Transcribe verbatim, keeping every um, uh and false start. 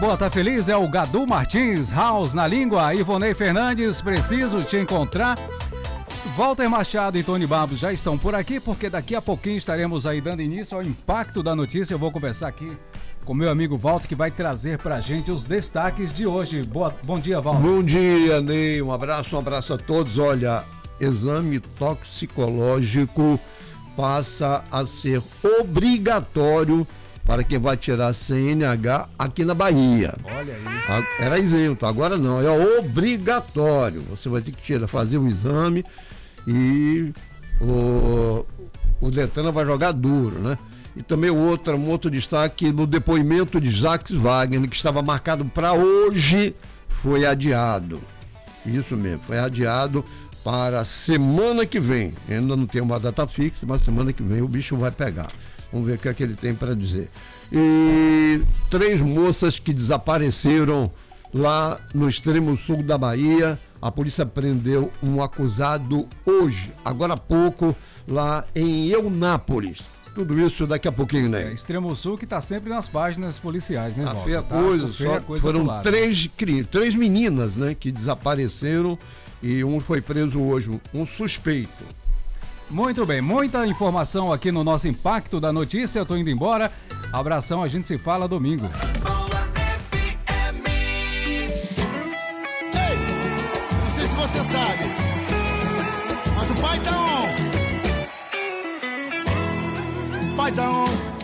Boa, tá feliz? É o Gadu Martins, House na língua. Ivonei Fernandes, preciso te encontrar. Walter Machado e Tony Barros já estão por aqui, porque daqui a pouquinho estaremos aí dando início ao impacto da notícia. Eu vou conversar aqui com meu amigo Walter, que vai trazer pra gente os destaques de hoje. Boa, bom dia, Walter. Bom dia, Ney. Um abraço, um abraço a todos. Olha, exame toxicológico passa a ser obrigatório para quem vai tirar C N H aqui na Bahia. Olha aí. Era isento, agora não, é obrigatório. Você vai ter que tirar, fazer o exame e o, o Detran vai jogar duro, né? E também outra, um outro destaque no depoimento de Jacques Wagner, que estava marcado para hoje, foi adiado. Isso mesmo, foi adiado para a semana que vem. Ainda não tem uma data fixa, mas semana que vem o bicho vai pegar. Vamos ver o que é que ele tem para dizer. E três moças que desapareceram lá no extremo sul da Bahia. A polícia prendeu um acusado hoje, agora há pouco, lá em Eunápolis. Tudo isso daqui a pouquinho, né? É, extremo sul que está sempre nas páginas policiais, né, A Walter? feia Tá? coisa, A feia só coisa foram pro lado. três, três meninas, né, que desapareceram e um foi preso hoje, um suspeito. Muito bem, muita informação aqui no nosso Impacto da Notícia. Eu tô indo embora. Abração, a gente se fala domingo. Ei, não sei se você sabe, mas o pai tá on. O pai tá on.